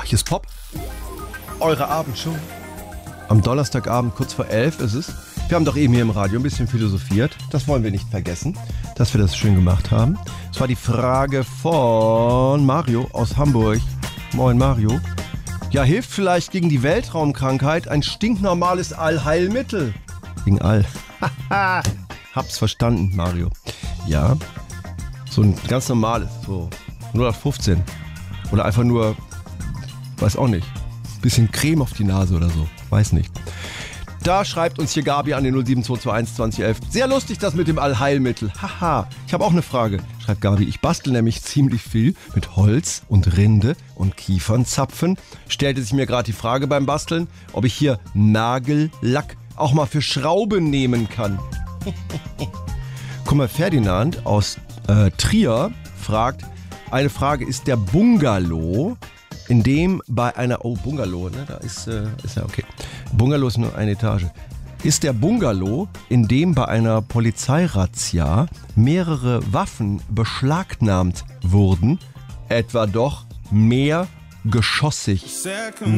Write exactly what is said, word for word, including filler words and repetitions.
Hier ist Pop, eure Abendshow. Am Donnerstagabend, kurz vor elf ist es. Wir haben doch eben hier im Radio ein bisschen philosophiert. Das wollen wir nicht vergessen, dass wir das schön gemacht haben. Es war die Frage von Mario aus Hamburg. Moin Mario. Ja, hilft vielleicht gegen die Weltraumkrankheit ein stinknormales Allheilmittel? Gegen All. Hab's verstanden, Mario. Ja, so ein ganz normales, so null acht fünfzehn. Oder einfach nur, weiß auch nicht, bisschen Creme auf die Nase oder so. Weiß nicht. Da schreibt uns hier Gabi an den null sieben zwei zwei eins zwanzig elf. Sehr lustig, das mit dem Allheilmittel. Haha. Ich habe auch eine Frage, schreibt Gabi. Ich bastel nämlich ziemlich viel mit Holz und Rinde und Kiefernzapfen. Stellte sich mir gerade die Frage beim Basteln, ob ich hier Nagellack auch mal für Schrauben nehmen kann. Guck mal, Ferdinand aus äh, Trier fragt, eine Frage, ist der Bungalow, in dem bei einer, oh Bungalow, ne, da ist, äh, ist ja okay, Bungalow ist nur eine Etage, ist der Bungalow, in dem bei einer Polizeirazzia mehrere Waffen beschlagnahmt wurden, etwa doch mehr geschossig?